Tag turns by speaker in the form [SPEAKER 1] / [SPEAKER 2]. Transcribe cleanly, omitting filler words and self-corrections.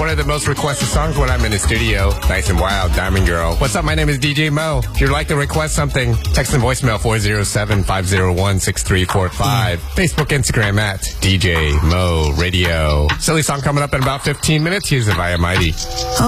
[SPEAKER 1] one of the most requested songs when I'm in the studio. Nice and Wild, Diamond Girl. What's up? My name is DJ Mo. If you'd like to request something, text and voicemail 407-501-6345. Facebook, Instagram at DJ Mo Radio. Silly song coming up in about 15 minutes. Here's the Via Mighty.